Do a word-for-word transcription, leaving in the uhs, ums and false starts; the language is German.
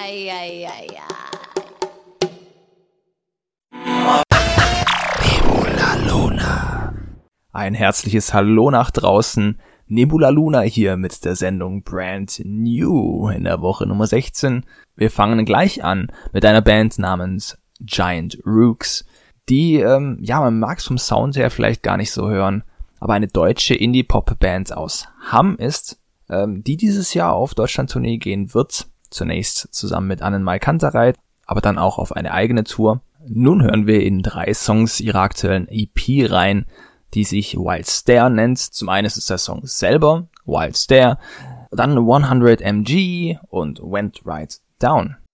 ei, ei, ei, Nebula Luna. Ein herzliches Hallo nach draußen. Nebula Luna hier mit der Sendung Brand New in der Woche Nummer sechzehn. Wir fangen gleich an mit einer Band namens Giant Rooks, die, ähm, ja, man mag es vom Sound her vielleicht gar nicht so hören, aber eine deutsche Indie-Pop-Band aus Hamm ist, ähm, die dieses Jahr auf Deutschland-Tournee gehen wird. Zunächst zusammen mit Annenmai Kantereit, aber dann auch auf eine eigene Tour. Nun hören wir in drei Songs ihrer aktuellen E P rein, die sich Wild Stare nennt. Zum einen ist es der Song selber, Wild Stare, dann hundert M G und Went Right Down.